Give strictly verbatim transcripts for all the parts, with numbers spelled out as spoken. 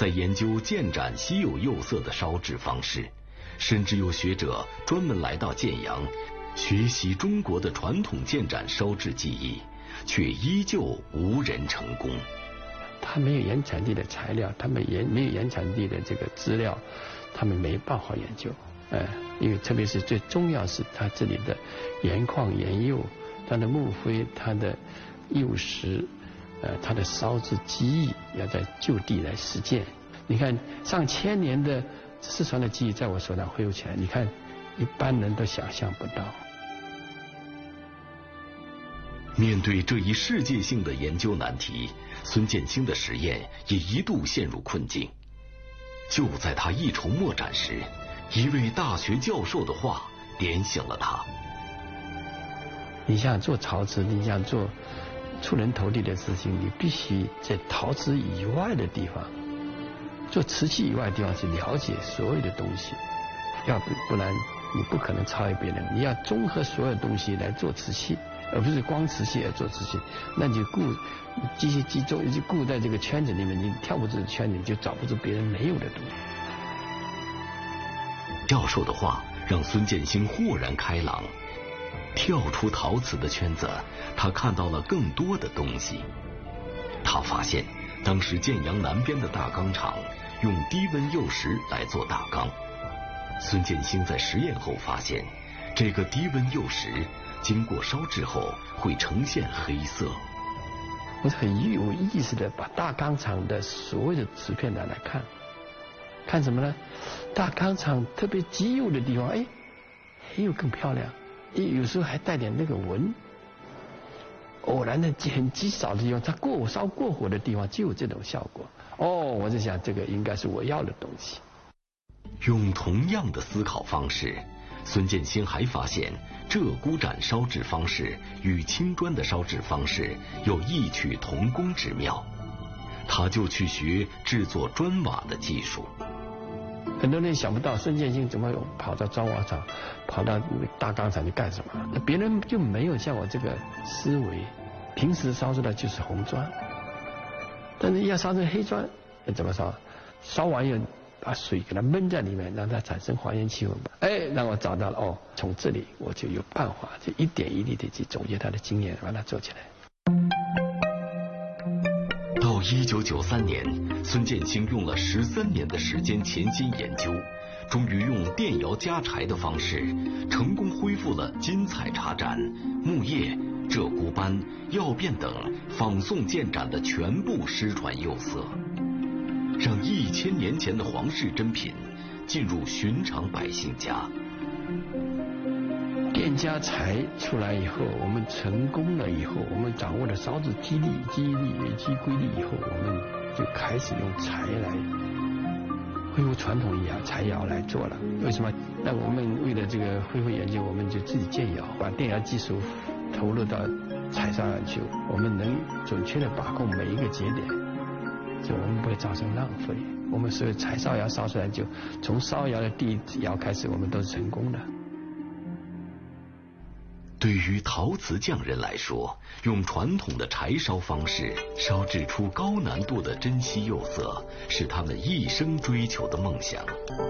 在研究建盏稀有釉色的烧制方式，甚至有学者专门来到建阳，学习中国的传统建盏烧制技艺，却依旧无人成功。 他没有原产地的材料，他们原没有原产地的这个资料，他们没办法研究。呃，因为特别是最重要是它这里的原矿、原釉，它的木灰、它的釉石，呃，它的烧制技艺要在就地来实践。你看上千年的失传的技艺在我手上恢复起来，你看一般人都想象不到。 面对这一世界性的研究难题，孙建兴的实验也一度陷入困境。就在他一筹莫展时，一位大学教授的话点醒了他。 你想做陶瓷，你想做出人头地的事情，你必须在陶瓷以外的地方，做瓷器以外的地方去了解所有的东西，要不不然你不可能超越别人。你要综合所有东西来做瓷器，而不是光瓷器而做瓷器，那你就固机械集中就固在这个圈子里面，你跳不出圈子，你就找不出别人没有的东西。 教授的话让孙建兴豁然开朗，跳出陶瓷的圈子，他看到了更多的东西。他发现当时建阳南边的大钢厂用低温釉石来做大钢。孙建兴在实验后发现，这个低温釉石经过烧制后会呈现黑色。 我是很有意识的把大钢厂的所有的瓷片拿来看，看什么呢？大钢厂特别极釉的地方，哎，黑釉更漂亮，有时候还带点那个纹。偶然的很极少的地方，它过烧过火的地方就有这种效果。哦，我就想这个应该是我要的东西。 用同样的思考方式，孙建兴还发现鹧鸪盏烧制方式与青砖的烧制方式有异曲同工之妙，他就去学制作砖瓦的技术。 很多人想不到孙建兴怎么跑到砖瓦厂，跑到大钢厂去干什么？那别人就没有像我这个思维，平时烧出来就是红砖，但是要烧成黑砖，怎么烧？烧完以后把水给它闷在里面，让它产生还原气氛吧。哎，让我找到了哦，从这里我就有办法，就一点一滴的去总结他的经验，把它做起来。 到一九九三年，孙建兴用了十三年的时间潜心研究，终于用电窑加柴的方式，成功恢复了金彩茶盏、木叶、鹧鸪斑、曜变等仿宋建盏的全部失传釉色，让一千年前的皇室珍品进入寻常百姓家。 电加柴出来以后，我们成功了以后，我们掌握了烧制基理、基理以及规律以后，我们就开始用柴来恢复传统窑柴窑来做了。为什么？那我们为了这个恢复研究，我们就自己建窑，把电窑技术投入到柴烧上去，我们能准确的把控每一个节点，就我们不会造成浪费。我们所有柴烧窑烧出来，就从烧窑的第一窑开始，我们都是成功的。 对于陶瓷匠人来说，用传统的柴烧方式烧制出高难度的珍稀釉色，是他们一生追求的梦想。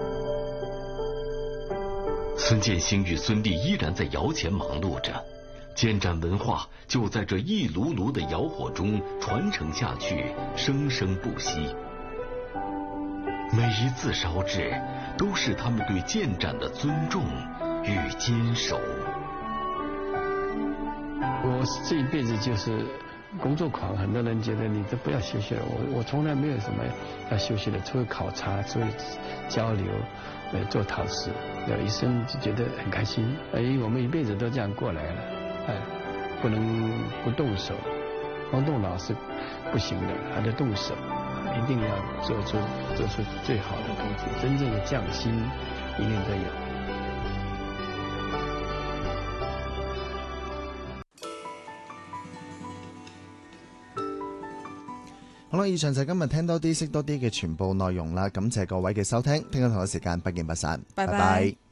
孙建兴与孙俪依然在窑前忙碌着，建盏文化就在这一炉炉的窑火中传承下去，生生不息。每一次烧制，都是他们对建盏的尊重与坚守。 我这一辈子就是工作狂，很多人觉得你都不要休息了，我我从来没有什么要休息的，除了考察，除了交流，呃，做陶瓷，有一生就觉得很开心。哎，我们一辈子都这样过来了，哎，不能不动手，光动脑是不行的，还得动手，一定要做出做出最好的东西，真正的匠心一定都有。 好啦，以上就係今日聽多啲識多啲嘅全部內容啦，感謝各位嘅收聽，聽日同一時間不見不散，拜拜。